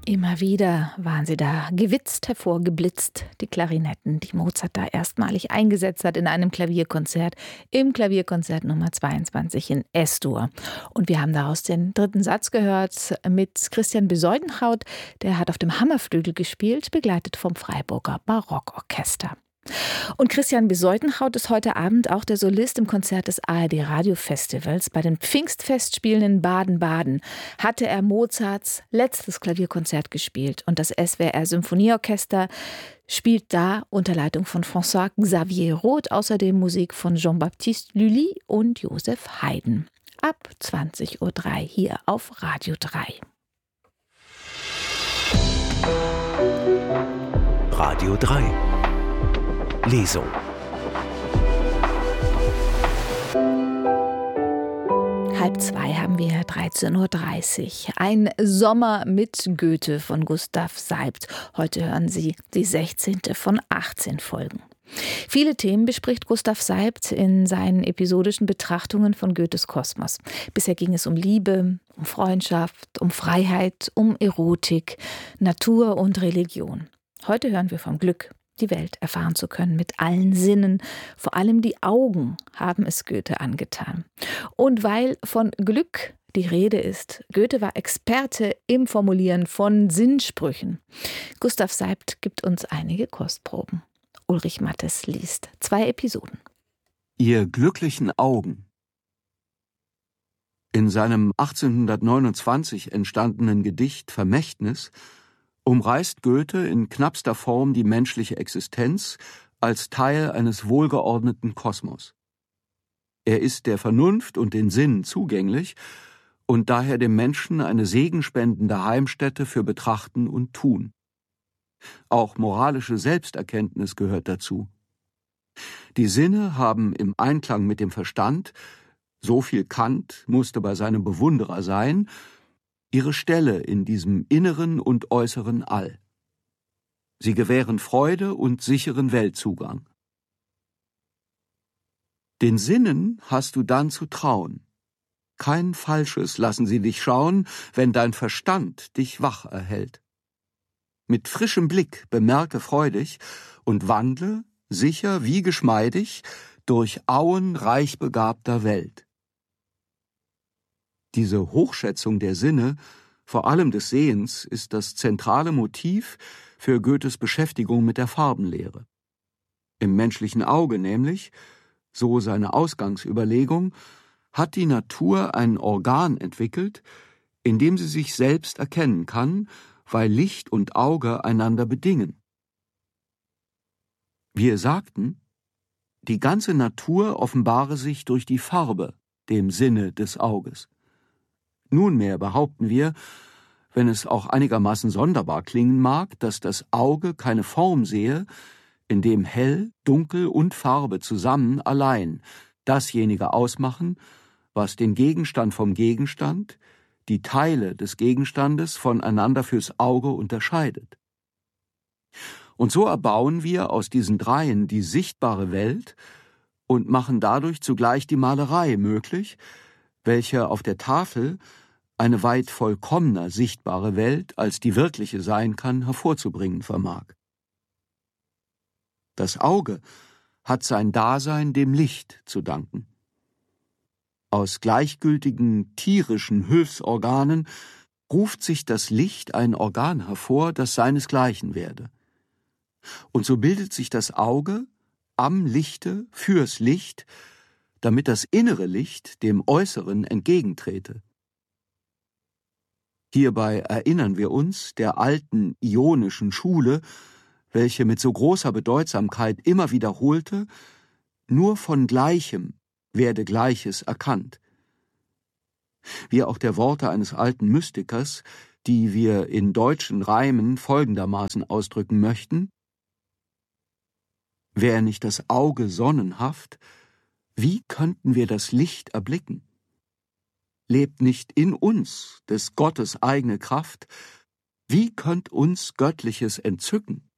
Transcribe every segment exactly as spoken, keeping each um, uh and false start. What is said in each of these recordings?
Immer wieder waren sie da gewitzt hervorgeblitzt, die Klarinetten, die Mozart da erstmalig eingesetzt hat in einem Klavierkonzert, im Klavierkonzert Nummer zweiundzwanzig in S-Dur. Und wir haben daraus den dritten Satz gehört mit Christian Bezuidenhout, der hat auf dem Hammerflügel gespielt, begleitet vom Freiburger Barockorchester. Und Christian Bezuidenhout ist heute Abend auch der Solist im Konzert des A R D-Radiofestivals. Bei den Pfingstfestspielen in Baden-Baden hatte er Mozarts letztes Klavierkonzert gespielt. Und das S W R-Symphonieorchester spielt da unter Leitung von François Xavier Roth, außerdem Musik von Jean-Baptiste Lully und Joseph Haydn. Ab zwanzig Uhr drei hier auf Radio drei. Radio drei Lesung. Halb zwei haben wir, dreizehn Uhr dreißig. Ein Sommer mit Goethe von Gustav Seibt. Heute hören Sie die sechzehnte von achtzehn Folgen. Viele Themen bespricht Gustav Seibt in seinen episodischen Betrachtungen von Goethes Kosmos. Bisher ging es um Liebe, um Freundschaft, um Freiheit, um Erotik, Natur und Religion. Heute hören wir vom Glück, die Welt erfahren zu können mit allen Sinnen. Vor allem die Augen haben es Goethe angetan. Und weil von Glück die Rede ist, Goethe war Experte im Formulieren von Sinnsprüchen. Gustav Seibt gibt uns einige Kostproben. Ulrich Mattes liest zwei Episoden. Ihr glücklichen Augen. In seinem achtzehnhundertneunundzwanzig entstandenen Gedicht Vermächtnis umreißt Goethe in knappster Form die menschliche Existenz als Teil eines wohlgeordneten Kosmos. Er ist der Vernunft und den Sinnen zugänglich und daher dem Menschen eine segenspendende Heimstätte für Betrachten und Tun. Auch moralische Selbsterkenntnis gehört dazu. Die Sinne haben im Einklang mit dem Verstand, so viel Kant musste bei seinem Bewunderer sein, ihre Stelle in diesem inneren und äußeren All. Sie gewähren Freude und sicheren Weltzugang. Den Sinnen hast du dann zu trauen. Kein Falsches lassen sie dich schauen, wenn dein Verstand dich wach erhält. Mit frischem Blick bemerke freudig und wandle, sicher wie geschmeidig, durch Auen reich begabter Welt. Diese Hochschätzung der Sinne, vor allem des Sehens, ist das zentrale Motiv für Goethes Beschäftigung mit der Farbenlehre. Im menschlichen Auge nämlich, so seine Ausgangsüberlegung, hat die Natur ein Organ entwickelt, in dem sie sich selbst erkennen kann, weil Licht und Auge einander bedingen. Wir sagten, die ganze Natur offenbare sich durch die Farbe, dem Sinne des Auges. Nunmehr behaupten wir, wenn es auch einigermaßen sonderbar klingen mag, dass das Auge keine Form sehe, in dem Hell, Dunkel und Farbe zusammen allein dasjenige ausmachen, was den Gegenstand vom Gegenstand, die Teile des Gegenstandes voneinander fürs Auge unterscheidet. Und so erbauen wir aus diesen Dreien die sichtbare Welt und machen dadurch zugleich die Malerei möglich, welche auf der Tafel eine weit vollkommener sichtbare Welt, als die wirkliche sein kann, hervorzubringen vermag. Das Auge hat sein Dasein dem Licht zu danken. Aus gleichgültigen tierischen Hilfsorganen ruft sich das Licht ein Organ hervor, das seinesgleichen werde. Und so bildet sich das Auge am Lichte fürs Licht, damit das innere Licht dem Äußeren entgegentrete. Hierbei erinnern wir uns der alten ionischen Schule, welche mit so großer Bedeutsamkeit immer wiederholte, nur von Gleichem werde Gleiches erkannt. Wie auch der Worte eines alten Mystikers, die wir in deutschen Reimen folgendermaßen ausdrücken möchten: Wär nicht das Auge sonnenhaft, wie könnten wir das Licht erblicken? Lebt nicht in uns des Gottes eigene Kraft, wie könnt uns Göttliches entzücken?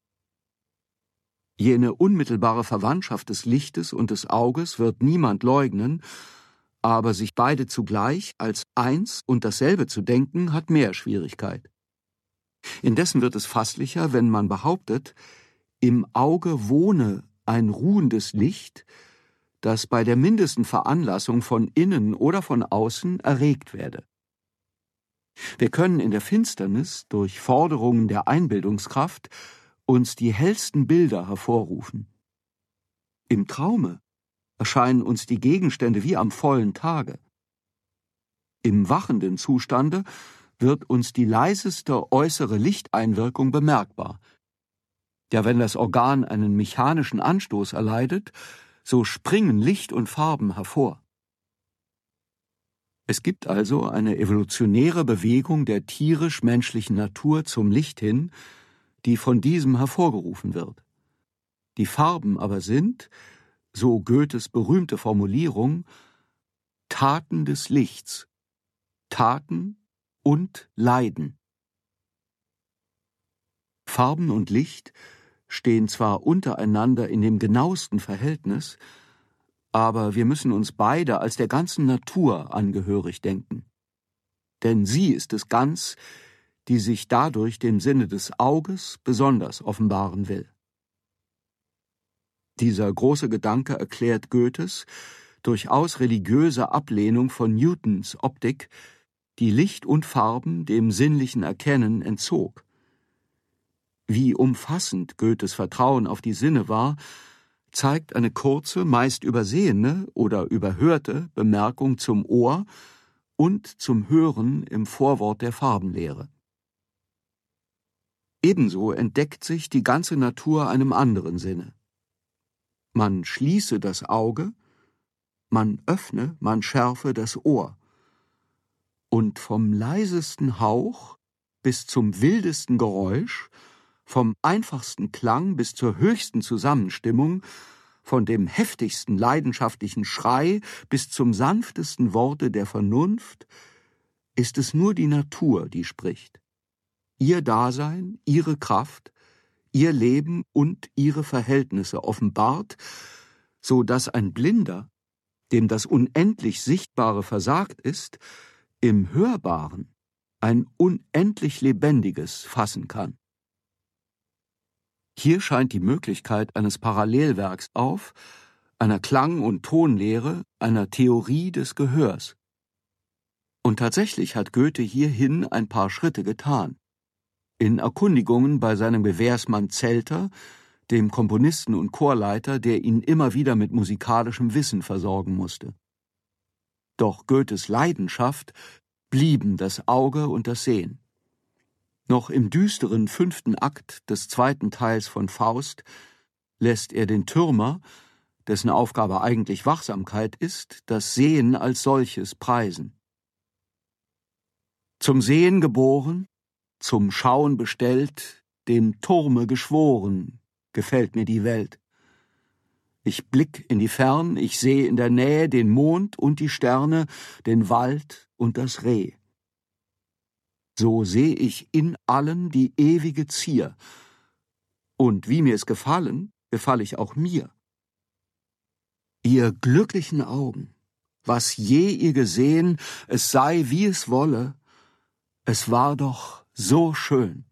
Jene unmittelbare Verwandtschaft des Lichtes und des Auges wird niemand leugnen, aber sich beide zugleich als eins und dasselbe zu denken, hat mehr Schwierigkeit. Indessen wird es fasslicher, wenn man behauptet, im Auge wohne ein ruhendes Licht, das bei der mindesten Veranlassung von innen oder von außen erregt werde. Wir können in der Finsternis durch Forderungen der Einbildungskraft uns die hellsten Bilder hervorrufen. Im Traume erscheinen uns die Gegenstände wie am vollen Tage. Im wachenden Zustande wird uns die leiseste äußere Lichteinwirkung bemerkbar. Ja, wenn das Organ einen mechanischen Anstoß erleidet, so springen Licht und Farben hervor. Es gibt also eine evolutionäre Bewegung der tierisch-menschlichen Natur zum Licht hin, die von diesem hervorgerufen wird. Die Farben aber sind, so Goethes berühmte Formulierung, Taten des Lichts, Taten und Leiden. Farben und Licht stehen zwar untereinander in dem genauesten Verhältnis, aber wir müssen uns beide als der ganzen Natur angehörig denken. Denn sie ist es ganz, die sich dadurch dem Sinne des Auges besonders offenbaren will. Dieser große Gedanke erklärt Goethes durchaus religiöse Ablehnung von Newtons Optik, die Licht und Farben dem sinnlichen Erkennen entzog. Wie umfassend Goethes Vertrauen auf die Sinne war, zeigt eine kurze, meist übersehene oder überhörte Bemerkung zum Ohr und zum Hören im Vorwort der Farbenlehre. Ebenso entdeckt sich die ganze Natur einem anderen Sinne. Man schließe das Auge, man öffne, man schärfe das Ohr. Und vom leisesten Hauch bis zum wildesten Geräusch, vom einfachsten Klang bis zur höchsten Zusammenstimmung, von dem heftigsten leidenschaftlichen Schrei bis zum sanftesten Worte der Vernunft, ist es nur die Natur, die spricht. Ihr Dasein, ihre Kraft, ihr Leben und ihre Verhältnisse offenbart, so dass ein Blinder, dem das unendlich Sichtbare versagt ist, im Hörbaren ein unendlich Lebendiges fassen kann. Hier scheint die Möglichkeit eines Parallelwerks auf, einer Klang- und Tonlehre, einer Theorie des Gehörs. Und tatsächlich hat Goethe hierhin ein paar Schritte getan. In Erkundigungen bei seinem Gewährsmann Zelter, dem Komponisten und Chorleiter, der ihn immer wieder mit musikalischem Wissen versorgen musste. Doch Goethes Leidenschaft blieben das Auge und das Sehen. Noch im düsteren fünften Akt des zweiten Teils von Faust lässt er den Türmer, dessen Aufgabe eigentlich Wachsamkeit ist, das Sehen als solches preisen. Zum Sehen geboren, zum Schauen bestellt, dem Turme geschworen, gefällt mir die Welt. Ich blick in die Fern, ich sehe in der Nähe den Mond und die Sterne, den Wald und das Reh. So seh ich in allen die ewige Zier, und wie mir es gefallen, gefalle ich auch mir. Ihr glücklichen Augen, was je ihr gesehen, es sei wie es wolle, es war doch so schön.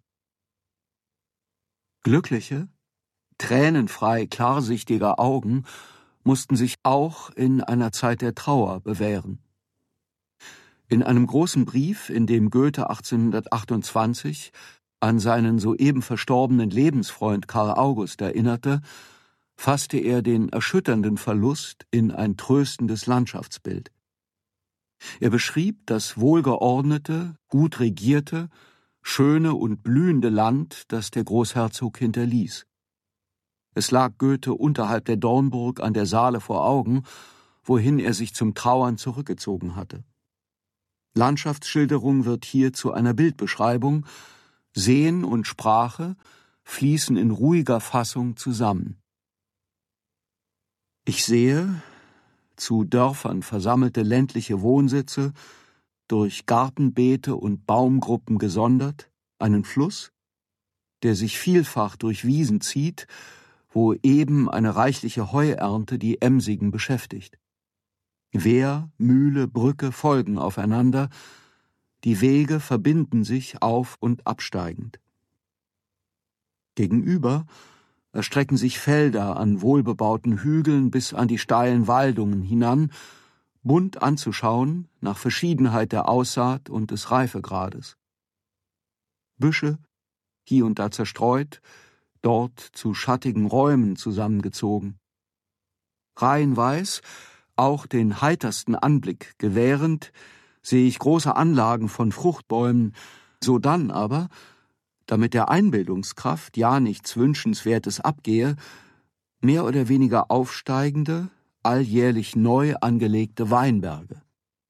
Glückliche, tränenfrei klarsichtiger Augen mussten sich auch in einer Zeit der Trauer bewähren. In einem großen Brief, in dem Goethe achtzehnhundertachtundzwanzig an seinen soeben verstorbenen Lebensfreund Karl August erinnerte, fasste er den erschütternden Verlust in ein tröstendes Landschaftsbild. Er beschrieb das wohlgeordnete, gut regierte, schöne und blühende Land, das der Großherzog hinterließ. Es lag Goethe unterhalb der Dornburg an der Saale vor Augen, wohin er sich zum Trauern zurückgezogen hatte. Landschaftsschilderung wird hier zu einer Bildbeschreibung, Sehen und Sprache fließen in ruhiger Fassung zusammen. Ich sehe, zu Dörfern versammelte ländliche Wohnsitze, durch Gartenbeete und Baumgruppen gesondert, einen Fluss, der sich vielfach durch Wiesen zieht, wo eben eine reichliche Heuernte die Emsigen beschäftigt. Wehr, Mühle, Brücke folgen aufeinander, die Wege verbinden sich auf- und absteigend. Gegenüber erstrecken sich Felder an wohlbebauten Hügeln bis an die steilen Waldungen hinan, bunt anzuschauen nach Verschiedenheit der Aussaat und des Reifegrades. Büsche, hier und da zerstreut, dort zu schattigen Räumen zusammengezogen. Reihenweis, auch den heitersten Anblick gewährend, sehe ich große Anlagen von Fruchtbäumen, sodann aber, damit der Einbildungskraft ja nichts Wünschenswertes abgehe, mehr oder weniger aufsteigende, alljährlich neu angelegte Weinberge.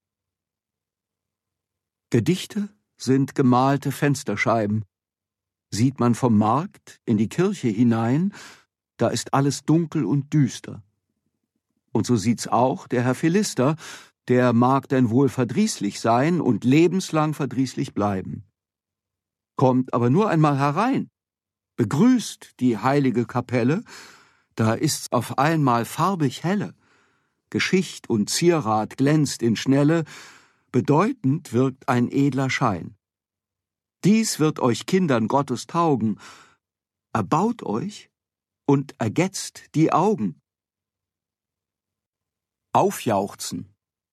Gedichte sind gemalte Fensterscheiben. Sieht man vom Markt in die Kirche hinein, da ist alles dunkel und düster. Und so sieht's auch der Herr Philister, der mag denn wohl verdrießlich sein und lebenslang verdrießlich bleiben. Kommt aber nur einmal herein, begrüßt die heilige Kapelle, da ist's auf einmal farbig helle, Geschicht und Zierat glänzt in Schnelle, bedeutend wirkt ein edler Schein. Dies wird euch Kindern Gottes taugen, erbaut euch und ergetzt die Augen. Aufjauchzen.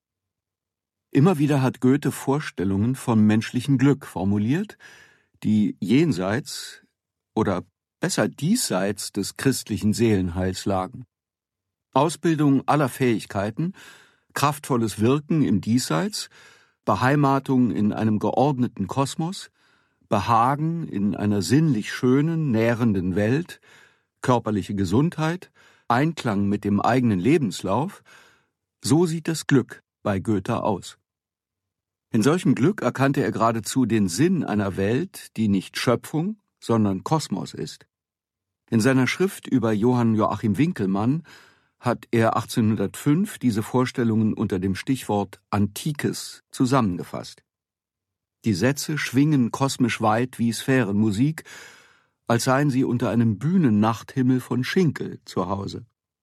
Immer wieder hat Goethe Vorstellungen vom menschlichen Glück formuliert, die jenseits oder besser diesseits des christlichen Seelenheils lagen. Ausbildung aller Fähigkeiten, kraftvolles Wirken im Diesseits, Beheimatung in einem geordneten Kosmos, Behagen in einer sinnlich schönen, nährenden Welt, körperliche Gesundheit, Einklang mit dem eigenen Lebenslauf, so sieht das Glück bei Goethe aus. In solchem Glück erkannte er geradezu den Sinn einer Welt, die nicht Schöpfung, sondern Kosmos ist. In seiner Schrift über Johann Joachim Winckelmann hat er achtzehnhundertfünf diese Vorstellungen unter dem Stichwort Antikes zusammengefasst. Die Sätze schwingen kosmisch weit wie Sphärenmusik, als seien sie unter einem Bühnennachthimmel von Schinkel zu Hause.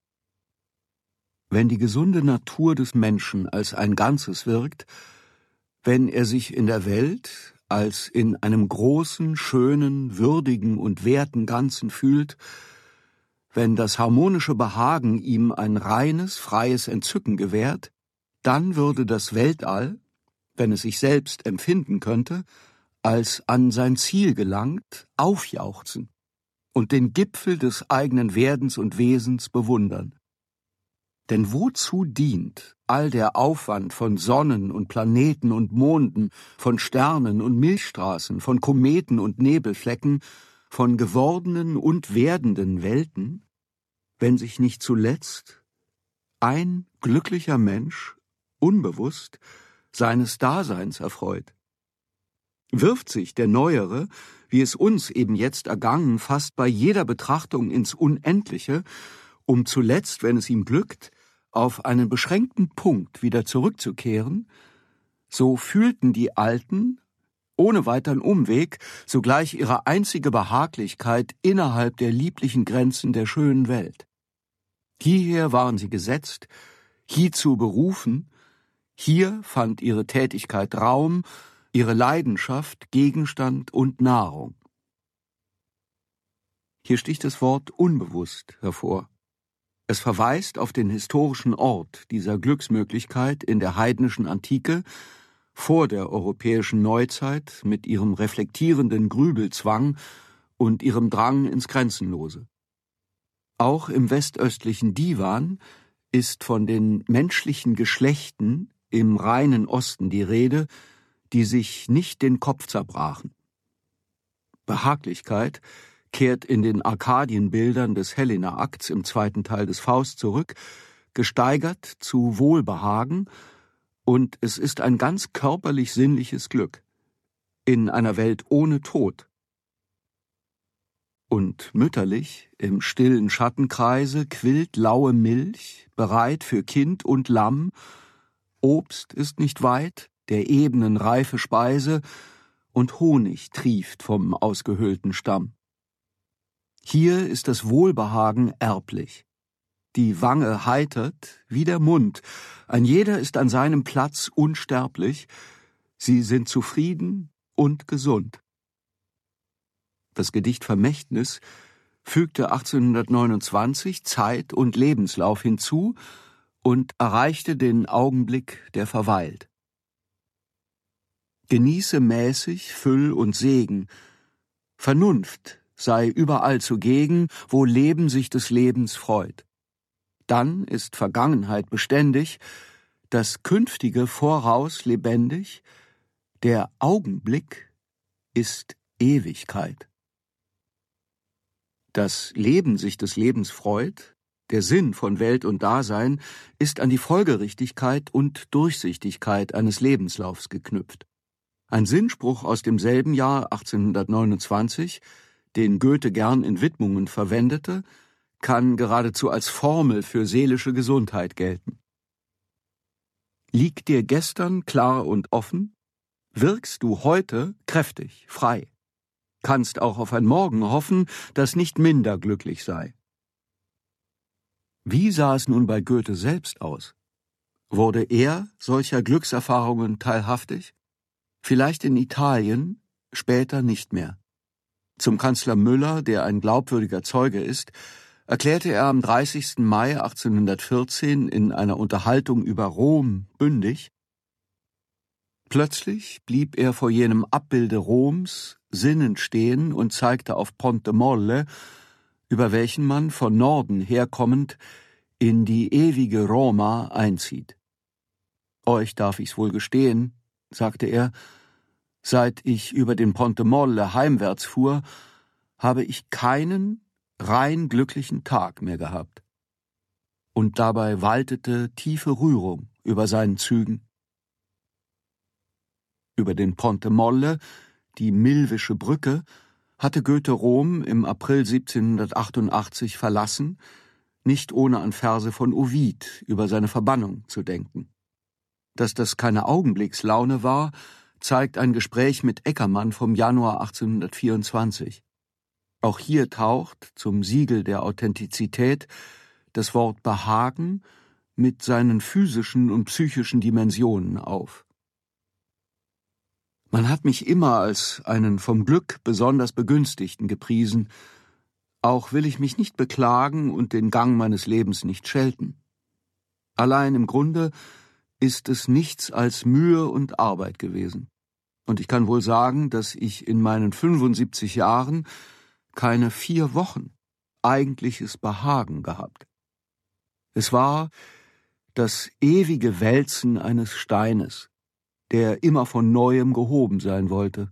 Wenn die gesunde Natur des Menschen als ein Ganzes wirkt, wenn er sich in der Welt als in einem großen, schönen, würdigen und werten Ganzen fühlt, wenn das harmonische Behagen ihm ein reines, freies Entzücken gewährt, dann würde das Weltall, wenn es sich selbst empfinden könnte, als an sein Ziel gelangt, aufjauchzen und den Gipfel des eigenen Werdens und Wesens bewundern. Denn wozu dient all der Aufwand von Sonnen und Planeten und Monden, von Sternen und Milchstraßen, von Kometen und Nebelflecken, von gewordenen und werdenden Welten, wenn sich nicht zuletzt ein glücklicher Mensch unbewusst seines Daseins erfreut? Wirft sich der Neuere, wie es uns eben jetzt ergangen, fast bei jeder Betrachtung ins Unendliche, um zuletzt, wenn es ihm glückt, auf einen beschränkten Punkt wieder zurückzukehren, so fühlten die Alten, ohne weiteren Umweg, sogleich ihre einzige Behaglichkeit innerhalb der lieblichen Grenzen der schönen Welt. Hierher waren sie gesetzt, hierzu berufen, hier fand ihre Tätigkeit Raum, ihre Leidenschaft Gegenstand und Nahrung. Hier sticht das Wort unbewusst hervor. Es verweist auf den historischen Ort dieser Glücksmöglichkeit in der heidnischen Antike, vor der europäischen Neuzeit mit ihrem reflektierenden Grübelzwang und ihrem Drang ins Grenzenlose. Auch im westöstlichen Divan ist von den menschlichen Geschlechten im reinen Osten die Rede, die sich nicht den Kopf zerbrachen. Behaglichkeit kehrt in den Arkadienbildern des Helena-Akts im zweiten Teil des Faust zurück, gesteigert zu Wohlbehagen, und es ist ein ganz körperlich-sinnliches Glück in einer Welt ohne Tod. Und mütterlich im stillen Schattenkreise quillt laue Milch, bereit für Kind und Lamm, Obst ist nicht weit, der ebenen reife Speise, und Honig trieft vom ausgehöhlten Stamm. Hier ist das Wohlbehagen erblich. Die Wange heitert wie der Mund, ein jeder ist an seinem Platz unsterblich, sie sind zufrieden und gesund. Das Gedicht Vermächtnis fügte achtzehnhundertneunundzwanzig Zeit und Lebenslauf hinzu und erreichte den Augenblick, der verweilt. Genieße mäßig Füll und Segen, Vernunft sei überall zugegen, wo Leben sich des Lebens freut. Dann ist Vergangenheit beständig, das Künftige voraus lebendig, der Augenblick ist Ewigkeit. Das Leben sich des Lebens freut, der Sinn von Welt und Dasein, ist an die Folgerichtigkeit und Durchsichtigkeit eines Lebenslaufs geknüpft. Ein Sinnspruch aus demselben Jahr achtzehnhundertneunundzwanzig, den Goethe gern in Widmungen verwendete, kann geradezu als Formel für seelische Gesundheit gelten. Liegt dir gestern klar und offen, wirkst du heute kräftig, frei. Kannst auch auf ein Morgen hoffen, das nicht minder glücklich sei. Wie sah es nun bei Goethe selbst aus? Wurde er solcher Glückserfahrungen teilhaftig? Vielleicht in Italien, später nicht mehr. Zum Kanzler Müller, der ein glaubwürdiger Zeuge ist, erklärte er am dreißigsten Mai achtzehnhundertvierzehn in einer Unterhaltung über Rom bündig: Plötzlich blieb er vor jenem Abbilde Roms sinnend stehen und zeigte auf Ponte Molle, über welchen man von Norden herkommend in die ewige Roma einzieht. Euch darf ich's wohl gestehen, sagte er, seit ich über den Ponte Molle heimwärts fuhr, habe ich keinen rein glücklichen Tag mehr gehabt. Und dabei waltete tiefe Rührung über seinen Zügen. Über den Ponte Molle, die Milvische Brücke, hatte Goethe Rom im April siebzehnhundertachtundachtzig verlassen, nicht ohne an Verse von Ovid über seine Verbannung zu denken. Dass das keine Augenblickslaune war, zeigt ein Gespräch mit Eckermann vom Januar achtzehnhundertvierundzwanzig. Auch hier taucht, zum Siegel der Authentizität, das Wort Behagen mit seinen physischen und psychischen Dimensionen auf. Man hat mich immer als einen vom Glück besonders Begünstigten gepriesen. Auch will ich mich nicht beklagen und den Gang meines Lebens nicht schelten. Allein im Grunde ist es nichts als Mühe und Arbeit gewesen. Und ich kann wohl sagen, dass ich in meinen fünfundsiebzig Jahren keine vier Wochen eigentliches Behagen gehabt. Es war das ewige Wälzen eines Steines, der immer von Neuem gehoben sein wollte.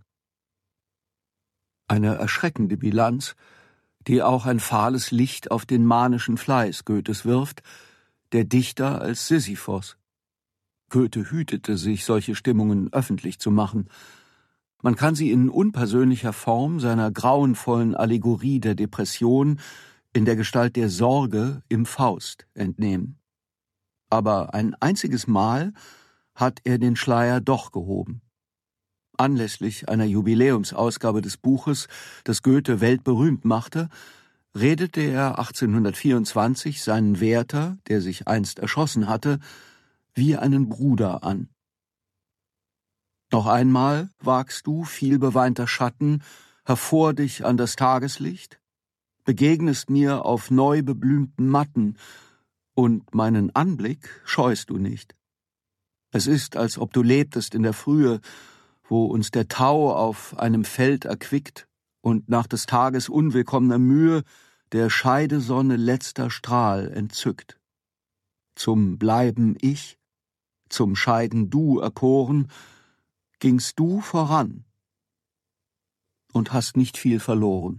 Eine erschreckende Bilanz, die auch ein fahles Licht auf den manischen Fleiß Goethes wirft, der Dichter als Sisyphos. Goethe hütete sich, solche Stimmungen öffentlich zu machen. Man kann sie in unpersönlicher Form seiner grauenvollen Allegorie der Depression in der Gestalt der Sorge im Faust entnehmen. Aber ein einziges Mal hat er den Schleier doch gehoben. Anlässlich einer Jubiläumsausgabe des Buches, das Goethe weltberühmt machte, redete er achtzehnhundertvierundzwanzig seinen Werther, der sich einst erschossen hatte, wie einen Bruder an. Noch einmal wagst du, vielbeweinter Schatten, hervor dich an das Tageslicht, begegnest mir auf neu beblümten Matten, und meinen Anblick scheust du nicht. Es ist, als ob du lebtest in der Frühe, wo uns der Tau auf einem Feld erquickt und nach des Tages unwillkommener Mühe der Scheidesonne letzter Strahl entzückt. Zum Bleiben ich, zum Scheiden du erkoren, gingst du voran und hast nicht viel verloren.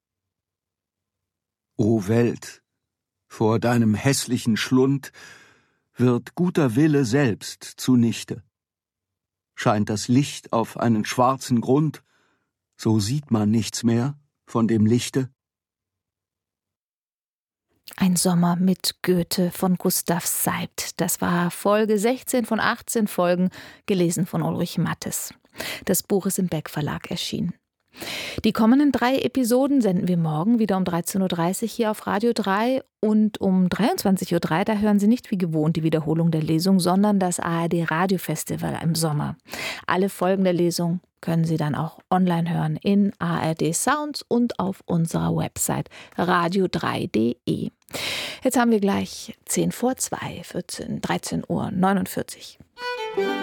O Welt, vor deinem hässlichen Schlund wird guter Wille selbst zunichte. Scheint das Licht auf einen schwarzen Grund, so sieht man nichts mehr von dem Lichte. Ein Sommer mit Goethe von Gustav Seibt. Das war Folge sechzehn von achtzehn Folgen, gelesen von Ulrich Mattes. Das Buch ist im Beck Verlag erschienen. Die kommenden drei Episoden senden wir morgen wieder um dreizehn Uhr dreißig hier auf Radio drei und um dreiundzwanzig Uhr drei, da hören Sie nicht wie gewohnt die Wiederholung der Lesung, sondern das A R D Radiofestival im Sommer. Alle Folgen der Lesung können Sie dann auch online hören in A R D Sounds und auf unserer Website radio drei punkt de. Jetzt haben wir gleich zehn vor zwei, vierzehn, dreizehn Uhr neunundvierzig.